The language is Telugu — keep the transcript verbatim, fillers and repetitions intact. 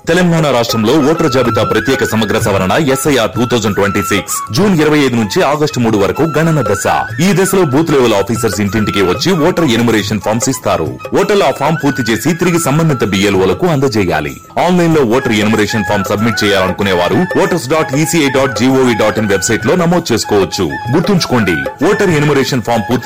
తెలంగాణ రాష్ట్రంలో ఓటర్ జాబితా ప్రత్యేక సమగ్ర సవరణ SIR two thousand twenty six June ఇరవై ఐదు నుంచి ఆగస్టు మూడు వరకు గణన దశ. ఈ దశలో బూత్ లెవెల్ ఆఫీసర్స్ ఇంటింటికి వచ్చి ఓటర్ ఎన్యుమరేషన్ ఫామ్స్ ఇస్తారు. ఓటర్లు ఆ ఫామ్ పూర్తి చేసి తిరిగి సంబంధిత బిఎల్ఓలకు అందజేయాలి. ఆన్లైన్ లో ఓటర్ ఎన్యుమరేషన్ ఫామ్ సబ్మిట్ చేయాలనుకునే వారు voters dot ECI dot GOV dot in website లో నమోదు చేసుకోవచ్చు. గుర్తుంచుకోండి, ఓటర్ ఎన్యుమరేషన్ ఫామ్ పూర్తి